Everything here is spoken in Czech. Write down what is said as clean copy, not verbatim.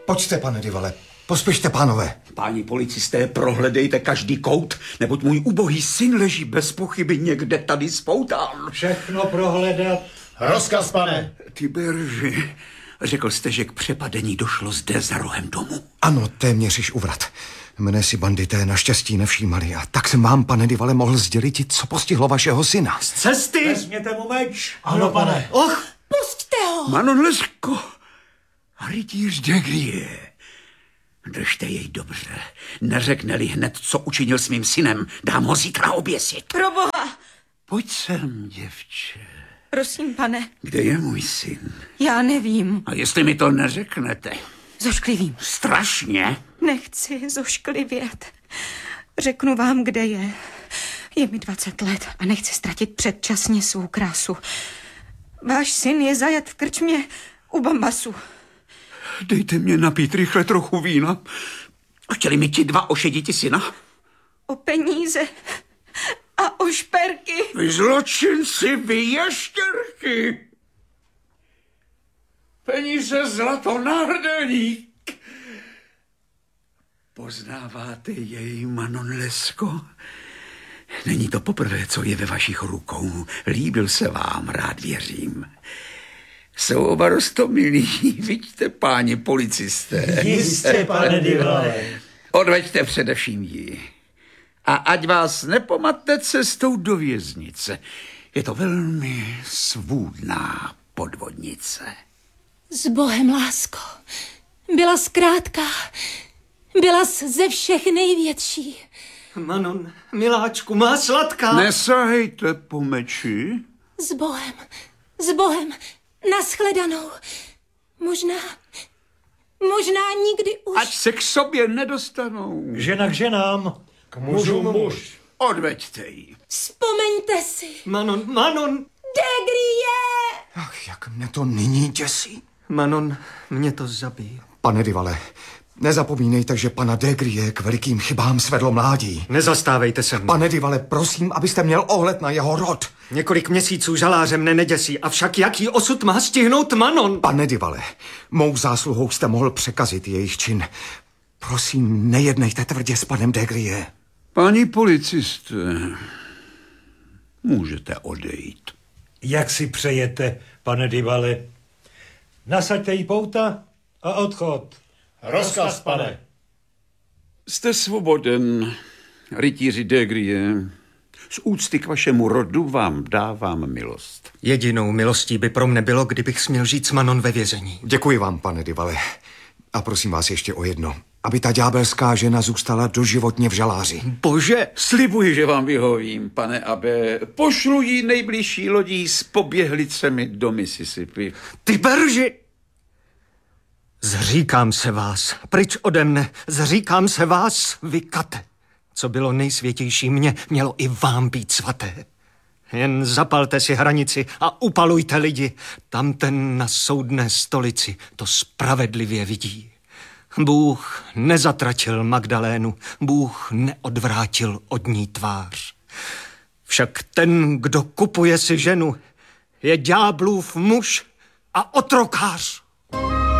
Pojďte, pane Divale, pospěšte, pánové. Páni policisté, prohledejte každý kout, neboť můj ubohý syn leží bez pochyby někde tady spoután. Všechno prohledat. Rozkaz, pane. Ty Berži, řekl jste, že k přepadení došlo zde za rohem domu. Ano, téměř již uvrat. Mne si bandité naštěstí nevšímali a tak jsem vám, pane Divale, mohl sdělit, co postihlo vašeho syna. Z cesty! Vezměte mu meč. Ano, pane. Och! Pusťte ho! Manon Lescaut, rytíř de Grieux. Držte jej dobře. Neřekne-li hned, co učinil s mým synem, dám ho zítra oběsit. Proboha! Pojď sem, děvče. Prosím, pane. Kde je můj syn? Já nevím. A jestli mi to neřeknete? Zošklivím. Strašně. Nechci zošklivět. Řeknu vám, kde je. Je mi 20 let a nechci ztratit předčasně svou krásu. Váš syn je zajat v krčmě u Bambasu. Dejte mě napít rychle trochu vína. Chtěli mi ti dva ošediti syna? O peníze a o šperky. Vy zločinci, vy ještěrky. Peníze, zlato, náhrdelník. Poznáváte jej, Manon Lescaut? Není to poprvé, co je ve vašich rukou. Líbil se vám, rád věřím. Jsou oba roztomilí, vidíte, páni policisté. Jistě, pane Divale. Odveďte především ji. A ať vás nepomatne cestou do věznice. Je to velmi svůdná podvodnice. S Bohem, lásko. Byla zkrátka. Byla ze všech největší. Manon, miláčku, má sladká. Nesahejte po meči. S Bohem. S Bohem. Nashledanou. Možná nikdy už. Ať se k sobě nedostanou. Žena k ženám. K mužům muž. Odveďte ji. Vzpomeňte si. Manon. De Grieux! Ach, jak mne to nyní děsí. Manon, mě to zabije. Pane Divale, nezapomínejte, že pana de Grieux k velikým chybám svedlo mládí. Nezastávejte se mnou. Pane Divale, prosím, abyste měl ohled na jeho rod. Několik měsíců žaláře mne neděsí, avšak jaký osud má stihnout Manon? Pane Divale, mou zásluhou jste mohl překazit jejich čin. Prosím, nejednejte tvrdě s panem de Grieux. Páni policisté, můžete odejít. Jak si přejete, pane Divale? Nasaďte jí pouta a odchod. Rozkaz, pane. Jste svoboden, rytíři de Grieux. Z úcty k vašemu rodu vám dávám milost. Jedinou milostí by pro mne bylo, kdybych směl žít s Manon ve vězení. Děkuji vám, pane Divale. A prosím vás ještě o jedno. Aby ta ďábelská žena zůstala doživotně v žaláři. Bože! Slibuji, že vám vyhovím, pane abe. Pošlu jí nejbližší lodí s poběhlicemi do Mississippi. Ty Berži! Zříkám se vás, pryč ode mne, zříkám se vás, vy kate. Co bylo nejsvětější mně, mělo i vám být svaté. Jen zapalte si hranici a upalujte lidi. Tam ten na soudné stolici to spravedlivě vidí. Bůh nezatratil Magdalénu, Bůh neodvrátil od ní tvář. Však ten, kdo kupuje si ženu, je ďáblův muž a otrokář.